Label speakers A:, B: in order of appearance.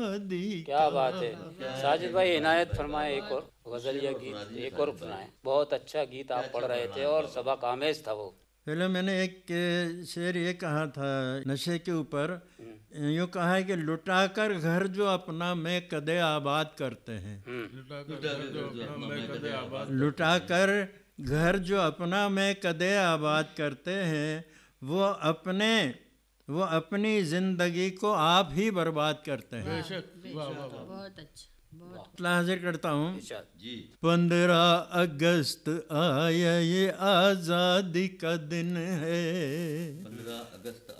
A: क्या बात है साजिद भाई, इनायत फरमाए एक और गजल या गीत, एक और सुनाए। बहुत अच्छा गीत आप पढ़ रहे थे और सबक आमेज था वो।
B: पहले मैंने एक शेर ये कहा था नशे के ऊपर, यूँ कहा है कि लुटाकर घर जो अपना मैं कदे आबाद करते हैं। लुटाकर घर जो अपना मैं कदे आबाद करते हैं, वो अपनी जिंदगी को आप ही बर्बाद करते हैं।
C: बहुत अच्छा, बहुत
B: हाजिर करता हूँ।
A: जी
B: 15 अगस्त आया ये आज़ादी का दिन है।
D: 15 अगस्त